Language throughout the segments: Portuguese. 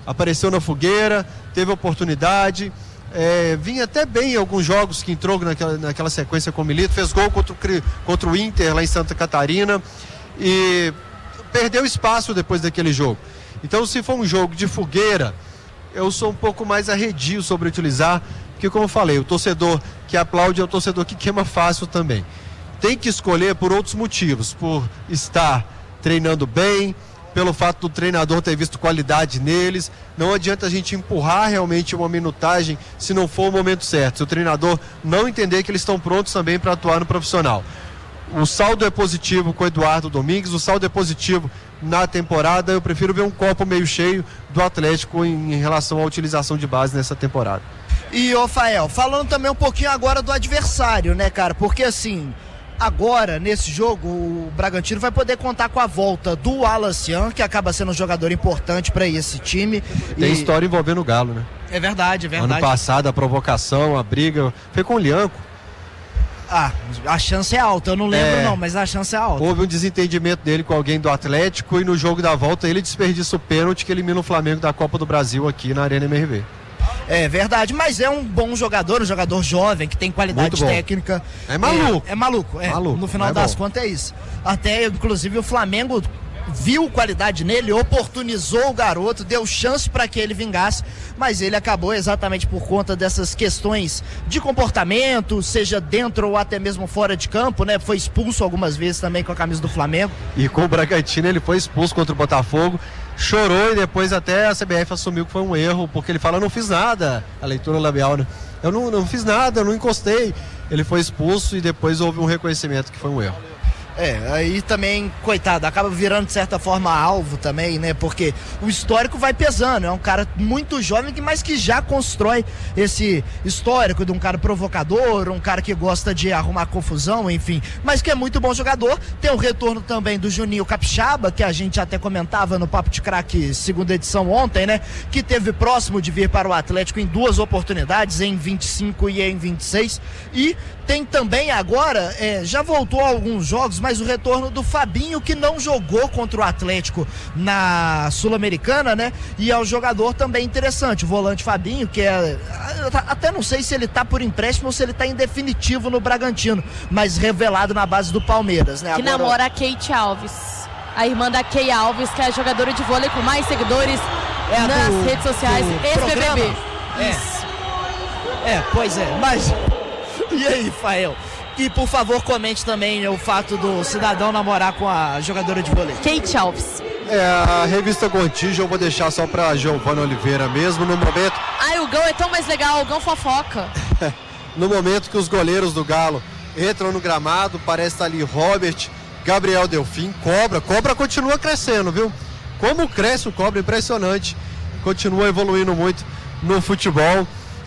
apareceu na fogueira, teve oportunidade, vinha até bem em alguns jogos que entrou naquela sequência com o Milito, fez gol contra o Inter lá em Santa Catarina e perdeu espaço depois daquele jogo. Então, se for um jogo de fogueira, eu sou um pouco mais arredio sobre utilizar, porque, como eu falei, o torcedor que aplaude é o torcedor que queima fácil também. Tem que escolher por outros motivos, por estar treinando bem, pelo fato do treinador ter visto qualidade neles. Não adianta a gente empurrar realmente uma minutagem se não for o momento certo, se o treinador não entender que eles estão prontos também para atuar no profissional. O saldo é positivo com o Eduardo Domingues, o saldo é positivo na temporada. Eu prefiro ver um copo meio cheio do Atlético em relação à utilização de base nessa temporada. E, Fael, falando também um pouquinho agora do adversário, né, cara? Porque, assim, agora, nesse jogo, o Bragantino vai poder contar com a volta do Wallace Yan, que acaba sendo um jogador importante para esse time. Tem história envolvendo o Galo, né? É verdade, é verdade. Ano passado, a provocação, a briga, foi com o Lianco. A chance é alta, eu não lembro não, mas a chance é alta. Houve um desentendimento dele com alguém do Atlético e no jogo da volta ele desperdiça o pênalti que elimina o Flamengo da Copa do Brasil aqui na Arena MRV. É verdade, mas é um bom jogador, um jogador jovem, que tem qualidade técnica. É maluco. É maluco. No final das contas é isso. Até, inclusive, o Flamengo viu qualidade nele, oportunizou o garoto, deu chance para que ele vingasse, mas ele acabou exatamente por conta dessas questões de comportamento, seja dentro ou até mesmo fora de campo, né? Foi expulso algumas vezes também com a camisa do Flamengo. E com o Bragantino ele foi expulso contra o Botafogo, chorou e depois até a CBF assumiu que foi um erro, porque ele fala, eu não fiz nada, a leitura labial, né? Eu não fiz nada, eu não encostei. Ele foi expulso e depois houve um reconhecimento que foi um erro. Aí também, coitado, acaba virando de certa forma alvo também, né? Porque o histórico vai pesando, é um cara muito jovem, mas que já constrói esse histórico de um cara provocador, um cara que gosta de arrumar confusão, enfim, mas que é muito bom jogador. Tem o retorno também do Juninho Capixaba, que a gente até comentava no Papo de Craque segunda edição ontem, né? Que teve próximo de vir para o Atlético em 2 oportunidades, em 25 e em 26, e tem também agora, já voltou a alguns jogos, mas o retorno do Fabinho, que não jogou contra o Atlético na Sul-Americana, né? E é um jogador também interessante, o volante Fabinho, que até não sei se ele tá por empréstimo ou se ele tá em definitivo no Bragantino, mas revelado na base do Palmeiras, né? Que agora namora a Kate Alves, a irmã da Kay Alves, que é a jogadora de vôlei com mais seguidores nas redes sociais, ex-BBB. Isso. Pois é, mas... E aí, Fael? E por favor, comente também o fato do cidadão namorar com a jogadora de vôlei. Kate Alves. A revista Gontijo eu vou deixar só pra Giovana Oliveira mesmo, no momento... o Gão é tão mais legal, o Gão fofoca. No momento que os goleiros do Galo entram no gramado, parece estar ali Robert, Gabriel Delfim, Cobra continua crescendo, viu? Como cresce o Cobra, impressionante. Continua evoluindo muito no futebol.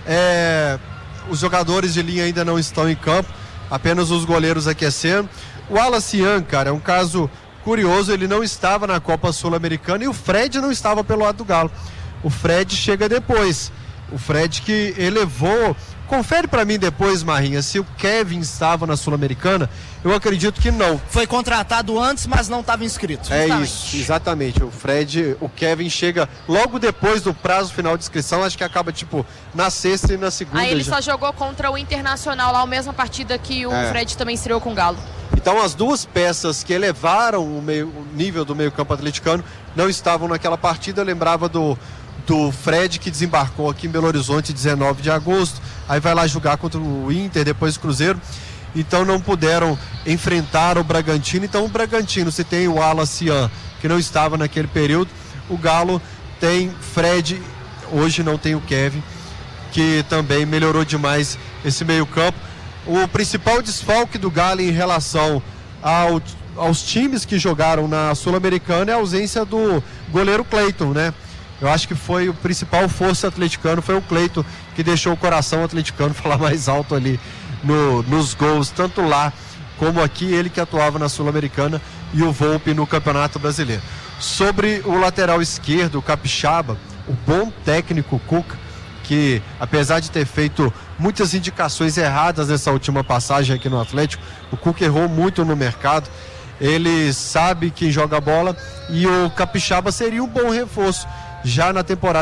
Os jogadores de linha ainda não estão em campo, apenas os goleiros aquecendo. O Wallace Yan, cara, é um caso curioso, ele não estava na Copa Sul-Americana e o Fred não estava pelo lado do Galo. O Fred chega depois. O Fred que elevou... Confere pra mim depois, Marrinha, se o Kevin estava na Sul-Americana. Eu acredito que não. Foi contratado antes, mas não estava inscrito. Isso, exatamente. O Kevin chega logo depois do prazo final de inscrição, acho que acaba na sexta e na segunda. Aí ele só jogou contra o Internacional lá, a mesma partida que o Fred também estreou com o Galo. Então as duas peças que elevaram o nível do meio-campo atleticano não estavam naquela partida. Eu lembrava do Fred, que desembarcou aqui em Belo Horizonte 19 de agosto, aí vai lá jogar contra o Inter, depois o Cruzeiro, então não puderam enfrentar o Bragantino. Então o Bragantino, se tem o Wallace Yan, que não estava naquele período, o Galo tem Fred, hoje não tem o Kevin, que também melhorou demais esse meio campo. O principal desfalque do Galo em relação aos times que jogaram na Sul-Americana é a ausência do goleiro Cleiton, né? Eu acho que foi o principal força atleticano, foi o Cleiton, que deixou o coração atleticano falar mais alto ali nos gols, tanto lá como aqui, ele que atuava na Sul-Americana e o Volpi no Campeonato Brasileiro. Sobre o lateral esquerdo, o Capixaba, o bom técnico Cuca, que apesar de ter feito muitas indicações erradas nessa última passagem aqui no Atlético, o Cuca errou muito no mercado, ele sabe quem joga bola e o Capixaba seria um bom reforço já na temporada